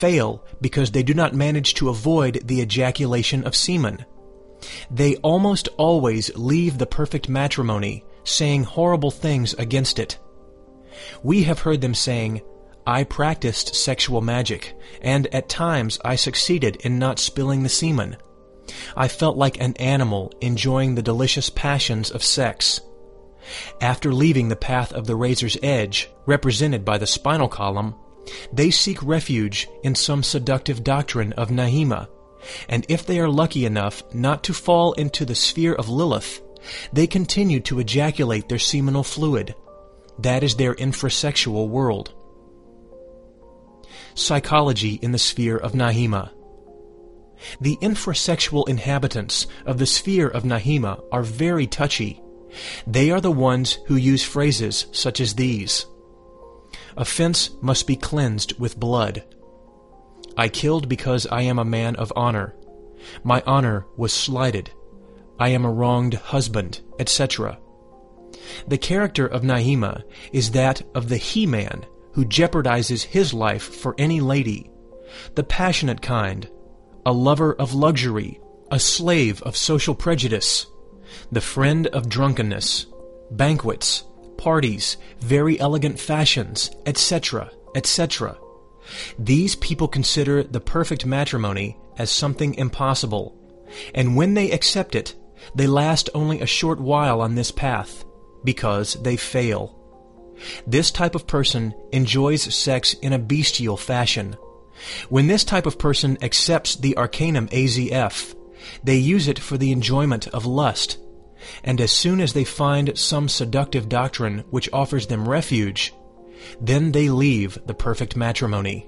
fail because they do not manage to avoid the ejaculation of semen. They almost always leave the perfect matrimony, saying horrible things against it. We have heard them saying, "I practiced sexual magic, and at times I succeeded in not spilling the semen. I felt like an animal enjoying the delicious passions of sex." After leaving the path of the razor's edge, represented by the spinal column, they seek refuge in some seductive doctrine of Nahima, and if they are lucky enough not to fall into the sphere of Lilith, they continue to ejaculate their seminal fluid. That is their infrasexual world. Psychology in the sphere of Nahima. The infrasexual inhabitants of the sphere of Nahima are very touchy. They are the ones who use phrases such as these: "Offense must be cleansed with blood." "I killed because I am a man of honor." "My honor was slighted." "I am a wronged husband," etc. The character of Nahima is that of the he-man who jeopardizes his life for any lady, the passionate kind, a lover of luxury, a slave of social prejudice, the friend of drunkenness, banquets, parties, very elegant fashions, etc., etc. These people consider the perfect matrimony as something impossible, and when they accept it, they last only a short while on this path, because they fail. This type of person enjoys sex in a bestial fashion. When this type of person accepts the Arcanum AZF, they use it for the enjoyment of lust, and as soon as they find some seductive doctrine which offers them refuge, then they leave the perfect matrimony.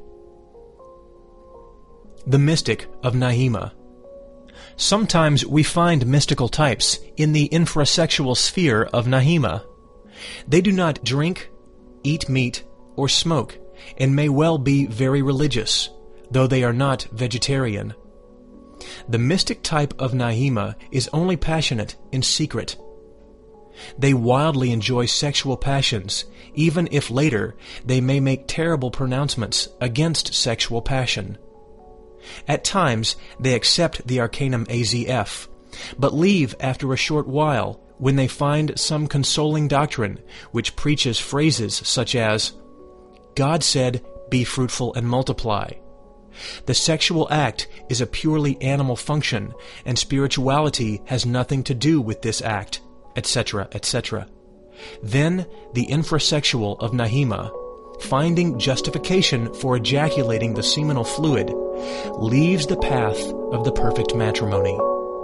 The mystic of Nahima. Sometimes we find mystical types in the infrasexual sphere of Nahima. They do not drink, eat meat, or smoke, and may well be very religious, though they are not vegetarian. The mystic type of Nahima is only passionate in secret. They wildly enjoy sexual passions, even if later they may make terrible pronouncements against sexual passion. At times they accept the Arcanum AZF, but leave after a short while when they find some consoling doctrine which preaches phrases such as, "God said, 'Be fruitful and multiply.' The sexual act is a purely animal function, and spirituality has nothing to do with this act," etc., etc. Then the infrasexual of Nahima, finding justification for ejaculating the seminal fluid, leaves the path of the perfect matrimony.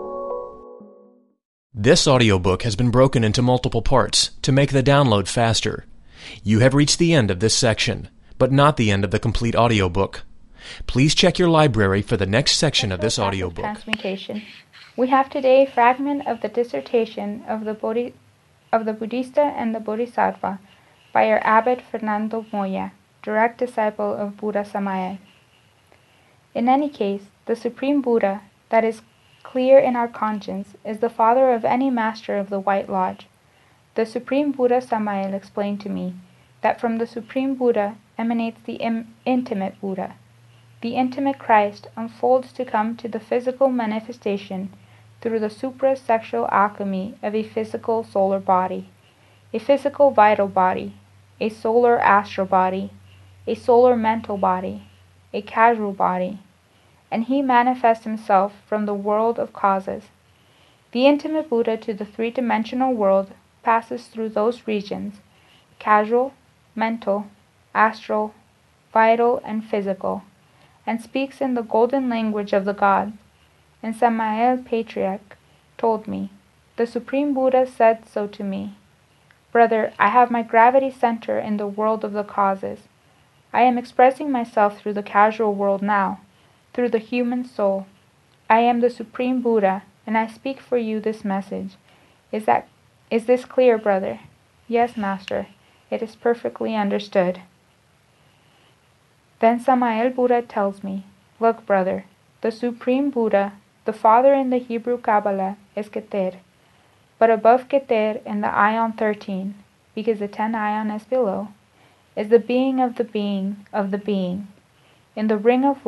This audiobook has been broken into multiple parts to make the download faster. You have reached the end of this section, but not the end of the complete audiobook. Please check your library for the next section of this audiobook. Transmutation. We have today a fragment of the dissertation of the Buddhista and the Bodhisattva by our abbot Fernando Moya, direct disciple of Buddha Samael. In any case, the Supreme Buddha, that is clear in our conscience, is the father of any master of the White Lodge. The Supreme Buddha Samael explained to me that from the Supreme Buddha emanates the intimate Buddha. The intimate Christ unfolds to come to the physical manifestation through the suprasexual alchemy of a physical solar body, a physical vital body, a solar astral body, a solar mental body, a causal body, and he manifests himself from the world of causes. The intimate Buddha to the three-dimensional world passes through those regions, causal, mental, astral, vital, and physical, and speaks in the golden language of the gods. And Samael Patriarch told me, the Supreme Buddha said so to me. Brother, I have my gravity center in the world of the causes. I am expressing myself through the causal world now, through the human soul. I am the Supreme Buddha, and I speak for you this message. Is this clear, brother? Yes, Master. It is perfectly understood. Then Samael Buddha tells me, look, brother, the Supreme Buddha, the Father in the Hebrew Kabbalah, is Keter. But above Keter in the Ion 13, because the 10 Ion is below, is the being of the being of the being. in the ring of